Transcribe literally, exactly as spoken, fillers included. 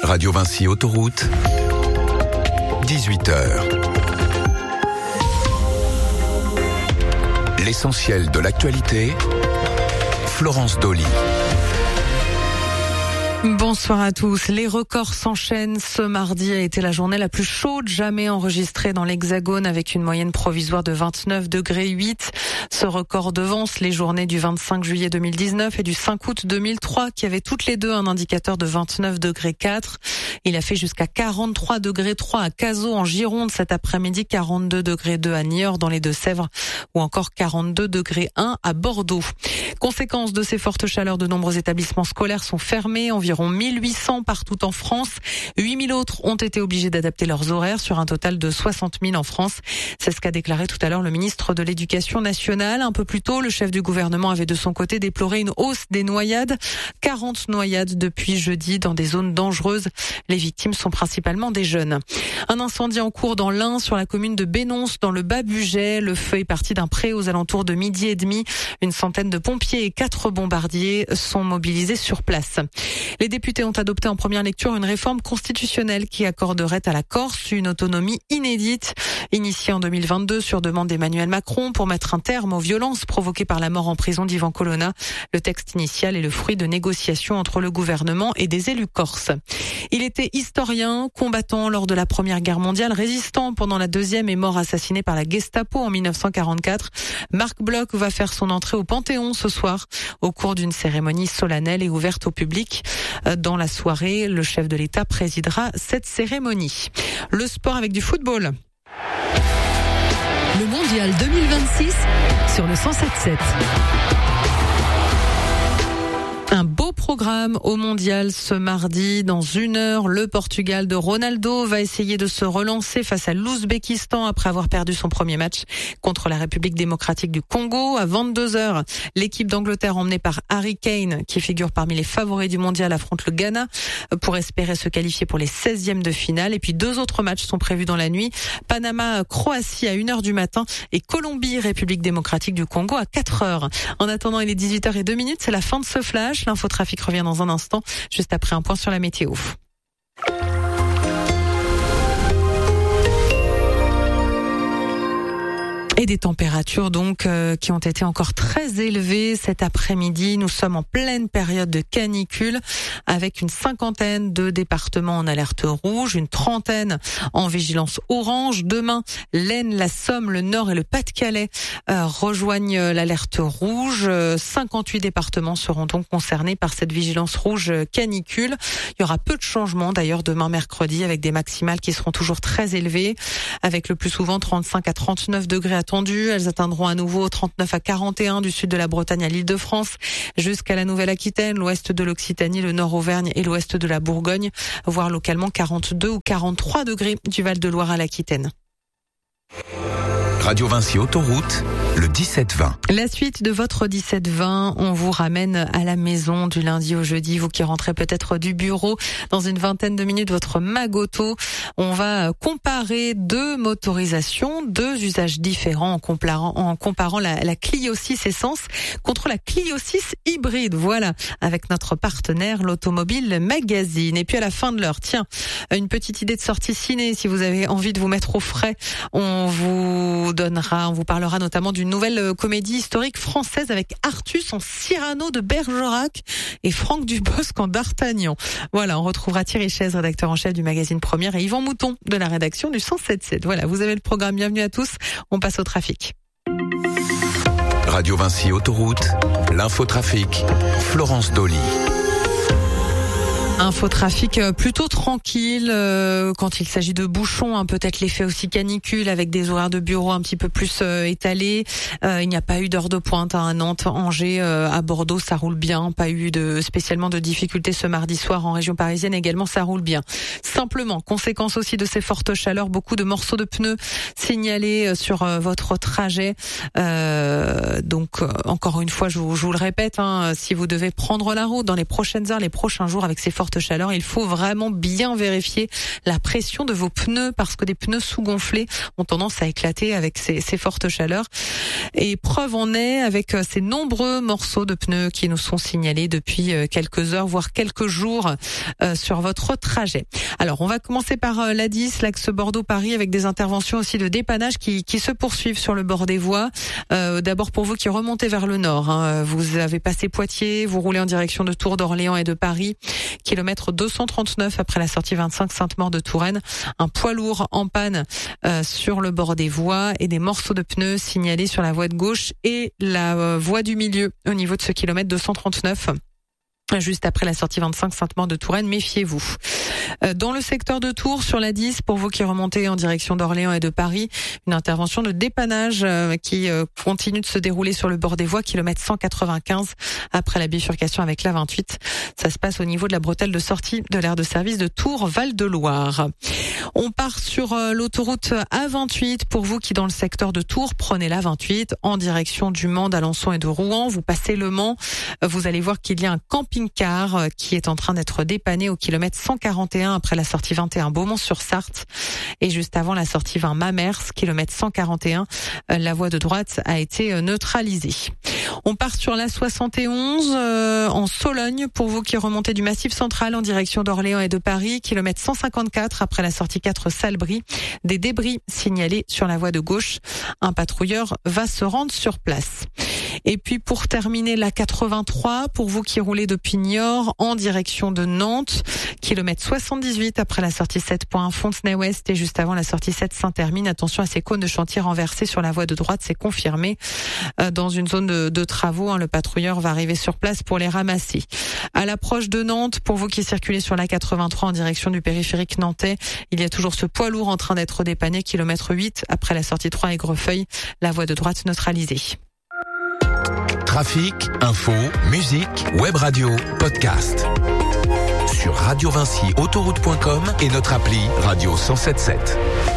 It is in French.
Radio Vinci Autoroute, dix-huit heures. L'essentiel de l'actualité, Florence Dolly. Bonsoir à tous. Les records s'enchaînent. Ce mardi a été la journée la plus chaude jamais enregistrée dans l'Hexagone, avec une moyenne provisoire de vingt-neuf degrés huit. Ce record devance les journées du vingt-cinq juillet deux mille dix-neuf et du cinq août deux mille trois, qui avaient toutes les deux un indicateur de vingt-neuf degrés quatre. Il a fait jusqu'à quarante-trois degrés trois à Cazaux en Gironde cet après-midi, quarante-deux degrés deux à Niort dans les Deux-Sèvres ou encore quarante-deux degrés un à Bordeaux. Conséquence de ces fortes chaleurs, de nombreux établissements scolaires sont fermés, environ mille huit cents partout en France. huit mille autres ont été obligés d'adapter leurs horaires sur un total de soixante mille en France. C'est ce qu'a déclaré tout à l'heure le ministre de l'Éducation nationale. Un peu plus tôt, le chef du gouvernement avait de son côté déploré une hausse des noyades. quarante noyades depuis jeudi dans des zones dangereuses. Les victimes sont principalement des jeunes. Un incendie en cours dans l'Ain, sur la commune de Bénonce, dans le Bas-Bugey. Le feu est parti d'un pré aux alentours de midi et demi. Une centaine de pompiers et quatre bombardiers sont mobilisés sur place. Les députés ont adopté en première lecture une réforme constitutionnelle qui accorderait à la Corse une autonomie inédite, initiée en deux mille vingt-deux sur demande d'Emmanuel Macron pour mettre un terme aux violences provoquées par la mort en prison d'Ivan Colonna. Le texte initial est le fruit de négociations entre le gouvernement et des élus corses. Il était historien, combattant lors de la Première Guerre mondiale, résistant pendant la Deuxième et mort assassiné par la Gestapo en mille neuf cent quarante-quatre. Marc Bloch va faire son entrée au Panthéon ce soir au cours d'une cérémonie solennelle et ouverte au public. Dans la soirée, le chef de l'État présidera cette cérémonie. Le sport avec du football. Le mondial deux mille vingt-six sur le cent sept sept. Un beau programme au mondial ce mardi. Dans une heure, le Portugal de Ronaldo va essayer de se relancer face à l'Ouzbékistan après avoir perdu son premier match contre la République démocratique du Congo. À vingt-deux heures, l'équipe d'Angleterre emmenée par Harry Kane, qui figure parmi les favoris du mondial, affronte le Ghana pour espérer se qualifier pour les seizièmes de finale. Et puis deux autres matchs sont prévus dans la nuit. Panama-Croatie à une heure du matin et Colombie-République démocratique du Congo à quatre heures. En attendant, il est dix-huit heures deux, c'est la fin de ce flash. L'infotrafic revient dans un instant, juste après un point sur la météo. Et des températures donc euh, qui ont été encore très élevées cet après-midi. Nous sommes en pleine période de canicule avec une cinquantaine de départements en alerte rouge, une trentaine en vigilance orange. Demain, l'Aisne, la Somme, le Nord et le Pas-de-Calais euh, rejoignent l'alerte rouge. cinquante-huit départements seront donc concernés par cette vigilance rouge canicule. Il y aura peu de changements d'ailleurs demain mercredi, avec des maximales qui seront toujours très élevées, avec le plus souvent trente-cinq à trente-neuf degrés à attendues. Elles atteindront à nouveau trente-neuf à quarante et un du sud de la Bretagne à l'Île-de-France jusqu'à la Nouvelle-Aquitaine, l'ouest de l'Occitanie, le nord Auvergne et l'ouest de la Bourgogne, voire localement quarante-deux ou quarante-trois degrés du Val-de-Loire à l'Aquitaine. Radio Vinci Autoroute, le dix-sept vingt. La suite de votre dix-sept vingt, on vous ramène à la maison du lundi au jeudi. Vous qui rentrez peut-être du bureau dans une vingtaine de minutes, votre Magoto. On va comparer deux motorisations, deux usages différents en comparant, en comparant la, la Clio six Essence contre la Clio six hybride. Voilà, avec notre partenaire, l'Automobile Magazine. Et puis à la fin de l'heure, tiens, une petite idée de sortie ciné. Si vous avez envie de vous mettre au frais, on vous donnera, on vous parlera notamment d'une nouvelle comédie historique française avec Artus en Cyrano de Bergerac et Franck Dubosc en D'Artagnan. Voilà, on retrouvera Thierry Chaise, rédacteur en chef du magazine Première, et Yvan Mouton de la rédaction du cent sept sept. Voilà, vous avez le programme. Bienvenue à tous. On passe au trafic. Radio Vinci Autoroute, l'infotrafic, Florence Dolly. Infotrafic plutôt tranquille euh, quand il s'agit de bouchons, hein, peut-être l'effet aussi canicule avec des horaires de bureau un petit peu plus euh, étalés. Euh, il n'y a pas eu d'heure de pointe hein, à Nantes, Angers, euh, à Bordeaux, ça roule bien. Pas eu de spécialement de difficultés ce mardi soir en région parisienne également, ça roule bien. Simplement, conséquence aussi de ces fortes chaleurs, beaucoup de morceaux de pneus signalés sur euh, votre trajet. Euh, donc euh, encore une fois, je vous, je vous le répète, hein, si vous devez prendre la route dans les prochaines heures, les prochains jours avec ces fortes forte chaleur, il faut vraiment bien vérifier la pression de vos pneus parce que des pneus sous-gonflés ont tendance à éclater avec ces, ces fortes chaleurs. Et preuve en est avec ces nombreux morceaux de pneus qui nous sont signalés depuis quelques heures, voire quelques jours euh, sur votre trajet. Alors, on va commencer par euh, l'A dix, l'axe Bordeaux-Paris, avec des interventions aussi de dépannage qui, qui se poursuivent sur le bord des voies. Euh, d'abord pour vous qui remontez vers le nord, hein, vous avez passé Poitiers, vous roulez en direction de Tours, d'Orléans et de Paris. Kilomètre deux cent trente-neuf après la sortie vingt-cinq Sainte-Maure de Touraine. Un poids lourd en panne euh, sur le bord des voies et des morceaux de pneus signalés sur la voie de gauche et la euh, voie du milieu au niveau de ce kilomètre deux cent trente-neuf. Juste après la sortie vingt-cinq Sainte-Maure de Touraine, méfiez-vous. Dans le secteur de Tours, sur la dix, pour vous qui remontez en direction d'Orléans et de Paris, une intervention de dépannage qui continue de se dérouler sur le bord des voies, kilomètre cent quatre-vingt-quinze, après la bifurcation avec la vingt-huit. Ça se passe au niveau de la bretelle de sortie de l'aire de service de Tours-Val-de-Loire. On part sur l'autoroute A vingt-huit. Pour vous qui, dans le secteur de Tours, prenez la vingt-huit en direction du Mans, d'Alençon et de Rouen. Vous passez le Mans, vous allez voir qu'il y a un camping-car qui est en train d'être dépanné au kilomètre cent quarante et un après la sortie vingt et un Beaumont-sur-Sarthe et juste avant la sortie vingt Mamers, kilomètre cent quarante et un. La voie de droite a été neutralisée. On part sur la soixante et onze euh, en Sologne pour vous qui remontez du Massif central en direction d'Orléans et de Paris, kilomètre cent cinquante-quatre après la sortie quatre Salbris. Des débris signalés sur la voie de gauche. Un patrouilleur va se rendre sur place. Et puis pour terminer, la quatre-vingt-trois, pour vous qui roulez depuis Niort en direction de Nantes, kilomètre soixante-dix-huit après la sortie sept Fontenay-Ouest et juste avant la sortie sept Saint-Hermine. Attention à ces cônes de chantier renversés sur la voie de droite, c'est confirmé. Euh, dans une zone de, de travaux, hein, le patrouilleur va arriver sur place pour les ramasser. À l'approche de Nantes, pour vous qui circulez sur la quatre-vingt-trois en direction du périphérique nantais, il y a toujours ce poids lourd en train d'être dépanné, kilomètre huit après la sortie trois Aigrefeuille, la voie de droite neutralisée. Trafic, info, musique, web radio, podcast. Sur radio vinci autoroute point com et notre appli Radio cent soixante-dix-sept.